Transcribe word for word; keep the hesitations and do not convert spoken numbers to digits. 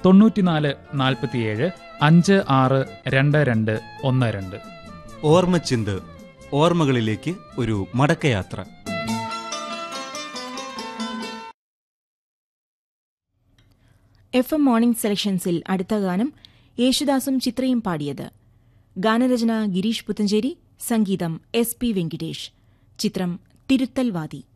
തൊണ്ണൂറ്റിനാല് നാൽപ്പത്തിയേഴ് അഞ്ച് ആറ് രണ്ട് രണ്ട് ഒന്ന് രണ്ട്. ഓർമ്മച്ചിന്ത്, ഓർമ്മകളിലേക്ക് ഒരു മടക്കയാത്ര. എഫ് എം മോർണിംഗ് സെലക്ഷൻസിൽ അടുത്ത ഗാനം യേശുദാസും ചിത്രയും പാടിയത്. ഗാനരചന ഗിരീഷ് പുത്തഞ്ചേരി, സംഗീതം എസ് പി വെങ്കിടേഷ്. ചിത്രം തിരുത്തൽവാദി.